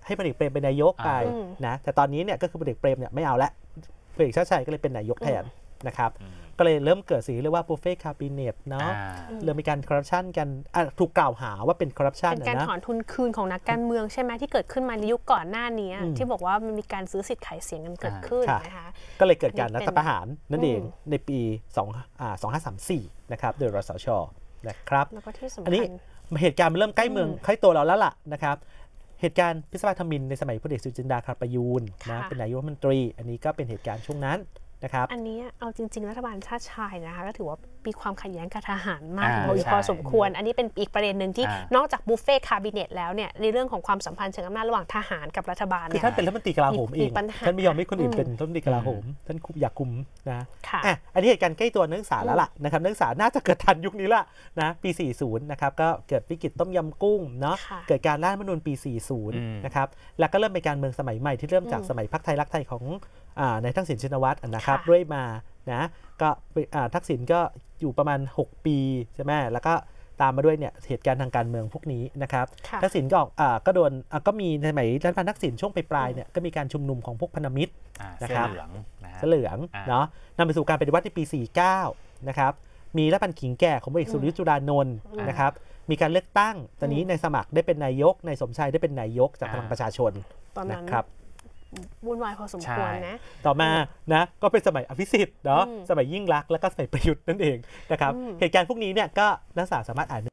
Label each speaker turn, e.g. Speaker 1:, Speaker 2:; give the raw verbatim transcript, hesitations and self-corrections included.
Speaker 1: ให้พลเอกเปรมเป็นนายกไปนะแต่ตอนนี้เนี่ยก็คือพลเอกเปรมเนี่ยไม่เอาละพลเอกชาติชายก็เลยเป็นนายกแทนนะครับก็เลยเริ่มเกิดสิ่งที่เรียกว่าบุฟเฟ่คาบิเนตเนาะเริ่มมีการคอร์รัปชันกันถูกกล่าวหาว่าเป็นคอร์รัปชัน
Speaker 2: เป็นการถอนทุนคืนของนักการเมืองใช่ไหมที่เกิดขึ้นมาในยุคก่อนหน้านี้ที่บอกว่ามันมีการซื้อสิทธิ์ขายเสียงกันเกิดขึ้นนะคะ
Speaker 1: ก็เลยเกิดการรัฐประหารนั่นเองในปีสองห้าสามสี่นะครับโดยรสช.นะครับอันนี้เหตุการณ์มันเริ่มใกล้เมืองใกล้ตัวเราแล้วล่ะนะครับเหตุการณ์พฤษภาธมิฬในสมัยพลเอกสุจินดาคารประยูรนะเป็นนายกรัฐมนตรีอันนี้ก็เป็นเหตุการณ์ช่วงนั้นนะครับ
Speaker 2: อันนี้เอาจริงๆรัฐบาลชาติชายนะคะก็ถือว่ามีความขัดแย้งกับทหารมากพอสมควรอันนี้เป็นอีกประเด็นหนึ่งที่นอกจากบุฟเฟ่คาบิเนตแล้วเนี่ยในเรื่องของความสัมพันธ์เชิงอำนาจระหว่างทหารกับรัฐบาล
Speaker 1: คือท่านเป็นรัฐมนตรีกลาโหมเองท่านไม่ยอมให้คนอื่นเป็นรัฐมนตรีกลาโหมท่านอยากคุมนะอ่ะอันนี้เหตุการณ์ใกล้ตัวนักศึกษาแล้วล่ะนะครับนักศึกษาน่าจะเกิดทันยุคนี้ละนะปีสี่สิบนะครับก็เกิดวิกฤตต้มยำกุ้งเนาะเกิดการร่างรัฐธรรมนูญปีสี่สิบนะครับแล้วก็เริ่มเป็นการเมืองสมัยใหม่ที่เริ่มจากสมัยพรรคไทยรักไทยของนายทักษิณชินวัตรนะครับด้วยมานะก็ทักษิณก็อยู่ประมาณหกปีใช่ไหมแล้วก็ตามมาด้วยเนี่ยเหตุการณ์ทางการเมืองพวกนี้นะครับทักษิณก็ออกอ่าก็โดนอ่าก็มีในสมัยรัฐบาลทักษิณช่วงปลายๆเนี่ยก็มีการชุมนุมของพวกพันธมิตรนะครับเสื้อเหลืองเสื้อเหลืองเนาะนำไปสู่การปฏิวัติในปีสี่สิบเก้านะครับมีรัฐบาลขิงแก่ของพลเอกสุรยุทธจุลานนท์นะครับมีการเลือกตั้งตอนนี้ในสมัครได้เป็นนายกในสมชัยได้เป็นนายกจากพลังประชาชนนะครับ
Speaker 2: วุ่นวายพอสมควรนะ
Speaker 1: ต่อมานะก็เป็นสมัยอภิสิทธิ์เนาะสมัยยิ่งลักษณ์แล้วก็สมัยประยุทธ์นั่นเองนะครับเหตุการณ์พวกนี้เนี่ยก็นักศึกษาสามารถอ่าน